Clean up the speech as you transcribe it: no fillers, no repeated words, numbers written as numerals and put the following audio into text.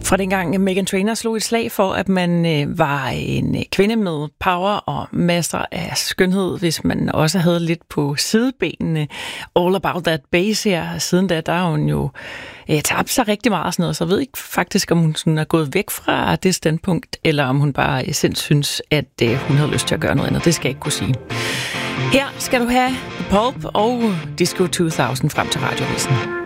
Fra dengang Meghan Trainor slog et slag for, at man var en kvinde med power og masser af skønhed, hvis man også havde lidt på sidebenene. All About That Bass her. Siden da, der har hun jo tabt sig rigtig meget og sådan noget, så jeg ved ikke faktisk, om hun sådan er gået væk fra det standpunkt, eller om hun bare selv synes, at hun havde lyst til at gøre noget andet. Det skal jeg ikke kunne sige. Her skal du have Pulp og Disco 2000 frem til Radioavisen.